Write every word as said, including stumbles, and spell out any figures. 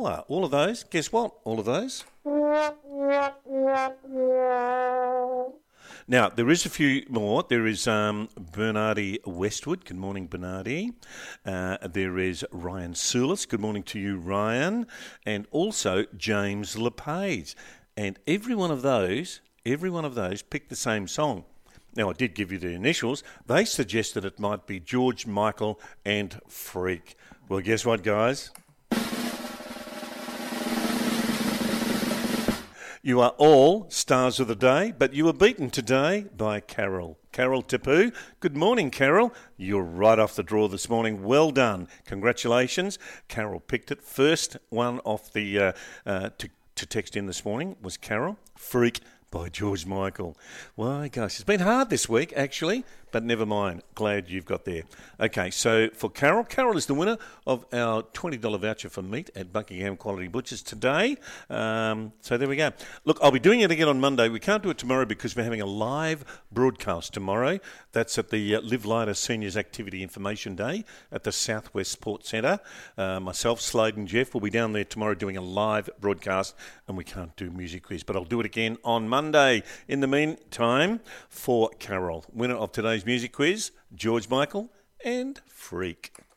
more. All of those, guess what? All of those. Now, there is a few more. There is um, Bernardi Westwood. Good morning, Bernardi. Uh, there is Ryan Soulis. Good morning to you, Ryan. And also James LePage. And every one of those, every one of those picked the same song. Now, I did give you the initials. They suggested it might be George Michael and Freak. Well, guess what, guys? You are all stars of the day, but you were beaten today by Carol. Carol Tapu. Good morning, Carol. You're right off the draw this morning. Well done. Congratulations. Carol picked it. First one off the uh, uh, to, to text in this morning was Carol. Freak by George Michael. Why, gosh, it's been hard this week, actually, but never mind. Glad you've got there. Okay, so for Carol, Carol is the winner of our twenty dollars voucher for meat at Buckingham Quality Butchers today. Um, so there we go. Look, I'll be doing it again on Monday. We can't do it tomorrow because we're having a live broadcast tomorrow. That's at the uh, Live Lighter Seniors Activity Information Day at the Southwest Sports Centre. Uh, myself, Slade and Jeff will be down there tomorrow doing a live broadcast, and we can't do music quiz, but I'll do it again on Monday. In the meantime, for Carol, winner of today's music quiz, George Michael and Freak.